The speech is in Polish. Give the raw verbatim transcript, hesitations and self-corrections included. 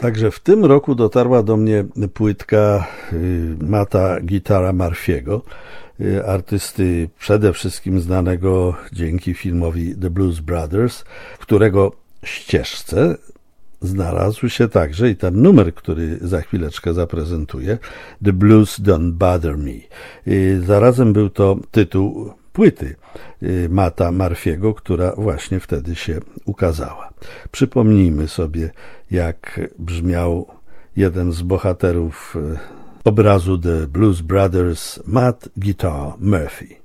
Także w tym roku dotarła do mnie płytka Matta Guitara Murphy'ego, artysty przede wszystkim znanego dzięki filmowi The Blues Brothers, którego ścieżce znalazł się także i ten numer, który za chwileczkę zaprezentuję, The Blues Don't Bother Me. Zarazem był to tytuł płyty Matta Murphy'ego, która właśnie wtedy się ukazała. Przypomnijmy sobie, jak brzmiał jeden z bohaterów obrazu The Blues Brothers, Matt Guitar Murphy.